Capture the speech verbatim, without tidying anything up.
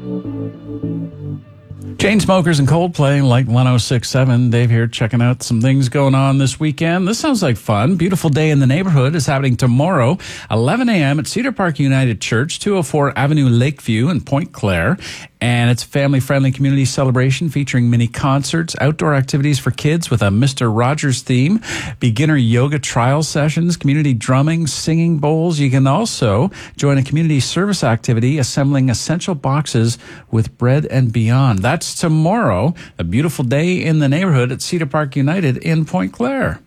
Chainsmokers and Coldplay, Light one oh six point seven. Dave here checking out some things going on this weekend. This sounds like fun. Beautiful Day in the Neighborhood is happening tomorrow, eleven a.m. at Cedar Park United Church, two oh four Avenue Lakeview in Point Claire. And it's a family-friendly community celebration featuring mini concerts, outdoor activities for kids with a Mister Rogers theme, beginner yoga trial sessions, community drumming, singing bowls. You can also join a community service activity, assembling essential boxes with bread and beyond. That's tomorrow, a beautiful day in the neighborhood at Cedar Park United in Point Claire.